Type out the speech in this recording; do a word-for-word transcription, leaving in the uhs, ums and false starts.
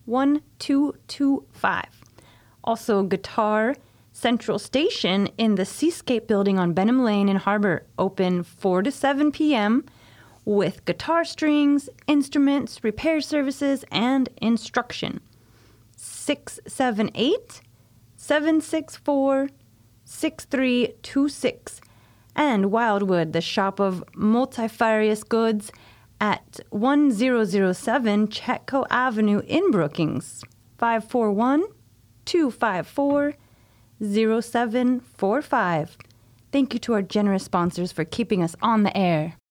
one two two five. Also, Guitar Central Station in the Seascape Building on Benham Lane in Harbor, open four to seven p.m. with guitar strings, instruments, repair services, and instruction. six seven eight, seven six four, six three two six. And Wildwood, the shop of multifarious goods at one thousand seven Chetco Avenue in Brookings, five four one, two five four, zero seven four five. Thank you to our generous sponsors for keeping us on the air.